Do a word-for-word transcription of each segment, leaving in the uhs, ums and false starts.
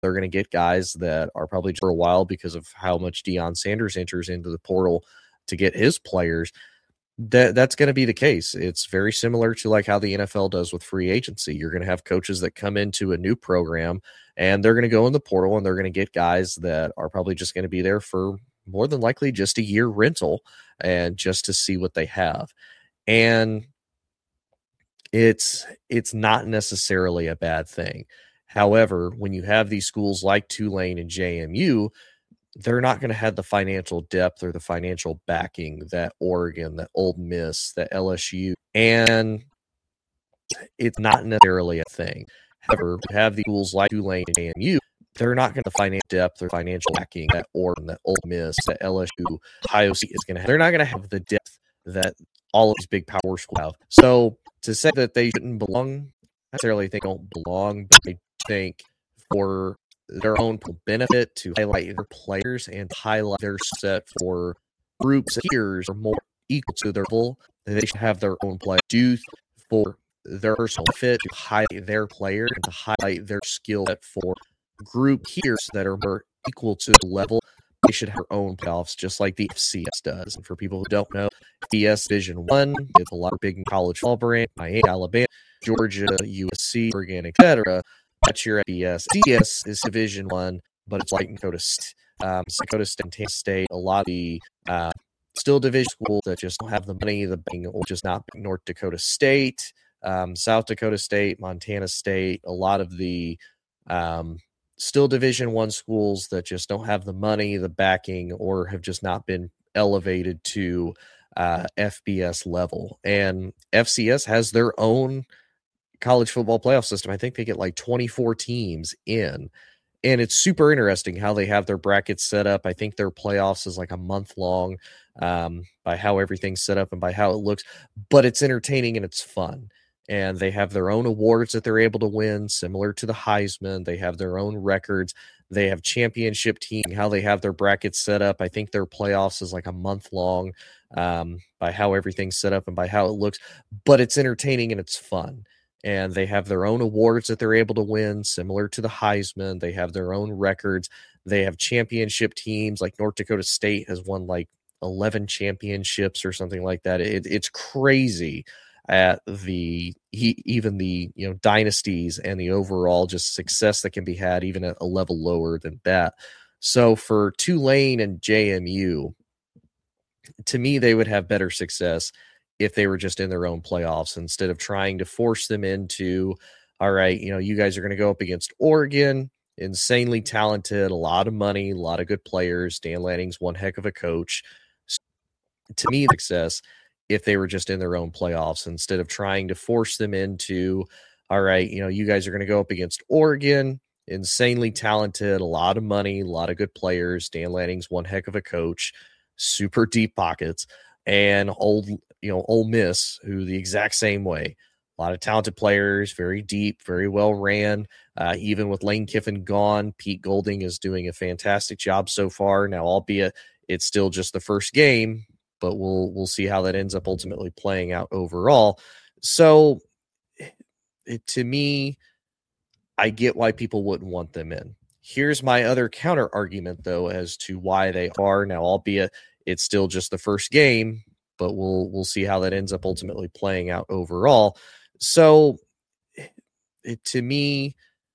They're going to get guys that are probably for a while because of how much Deion Sanders enters into the portal to get his players. That that's going to be the case. It's very similar to like how the N F L does with free agency. You're going to have coaches that come into a new program and they're going to go in the portal and they're going to get guys that are probably just going to be there for more than likely just a year rental and just to see what they have. And it's it's not necessarily a bad thing. However, when you have these schools like Tulane and J M U, they're not going to have the financial depth or the financial backing that Oregon, that Ole Miss, that L S U, and it's not necessarily a thing. However, you have the schools like Tulane and J M U, they're not going to financial depth or financial backing that Oregon, that Ole Miss, that L S U, Ohio State is going to have. They're not going to have the depth that all of these big power schools have. So to say that they shouldn't belong, I necessarily think they don't belong, but I think for their own benefit to highlight their players and highlight their set for groups of peers are more equal to their level, they should have their own play. Do for their personal fit to highlight their player and to highlight their skill set for group peers that are more equal to the level. They should have their own playoffs, just like the F C S does. And for people who don't know, F C S Division One is a lot of big college football brand, Miami, Alabama, Georgia, U S C, Oregon, et cetera. That's your F C S. C S is Division One, but it's like Dakota State, um, Dakota State, and Tampa State. A lot of the uh, still division schools that just don't have the money, the banking, or just not North Dakota State, um, South Dakota State, Montana State. A lot of the um, still Division One schools that just don't have the money, the backing, or have just not been elevated to uh, F B S level. And F C S has their own college football playoff system. I think they get like twenty-four teams in, and it's super interesting how they have their brackets set up. I think their playoffs is like a month long um, by how everything's set up and by how it looks, but it's entertaining and it's fun. And they have their own awards that they're able to win, similar to the Heisman. They have their own records. They have championship team, how they have their brackets set up. I think their playoffs is like a month long um, by how everything's set up and by how it looks, but it's entertaining and it's fun. And they have their own awards that they're able to win, similar to the Heisman. They have their own records. They have championship teams, like North Dakota State has won like eleven championships or something like that. It, it's crazy at the he, even the you know dynasties and the overall just success that can be had even at a level lower than that. So for Tulane and J M U, to me, they would have better success if they were just in their own playoffs instead of trying to force them into, all right, you know, you guys are going to go up against Oregon, insanely talented, a lot of money, a lot of good players. Dan Lanning's one heck of a coach. To me, success if they were just in their own playoffs instead of trying to force them into, all right, you know, you guys are going to go up against Oregon, insanely talented, a lot of money, a lot of good players. Dan Lanning's one heck of a coach, super deep pockets. And old, you know, Ole Miss, who the exact same way, a lot of talented players, very deep, very well ran. Uh, even with Lane Kiffin gone, Pete Golding is doing a fantastic job so far. Now, albeit it's still just the first game, but we'll we'll see how that ends up ultimately playing out overall. So, it, to me, I get why people wouldn't want them in. Here's my other counter argument, though, as to why they are now, albeit it's still just the first game, but we'll we'll see how that ends up ultimately playing out overall. So, it, to me,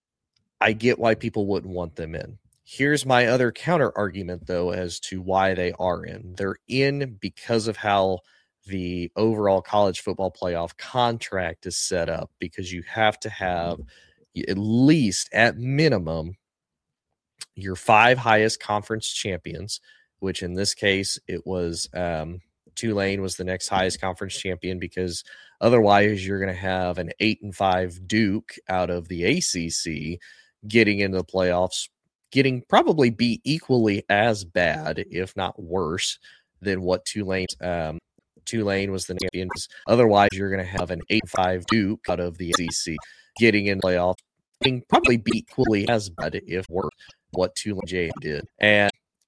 I get why people wouldn't want them in. Here's my other counter argument, though, as to why they are in. They're in because of how the overall college football playoff contract is set up, because you have to have at least, at minimum, your five highest conference champions, which in this case, it was um, Tulane was the next highest conference champion, because otherwise you're going to have an eight and five Duke out of the A C C getting into the playoffs, getting probably be equally as bad, if not worse, than what Tulane um, Tulane was the champions. Otherwise, you're going to have an eight and five Duke out of the A C C getting in the playoffs, getting probably be equally as bad, if worse, what Tulane J did. And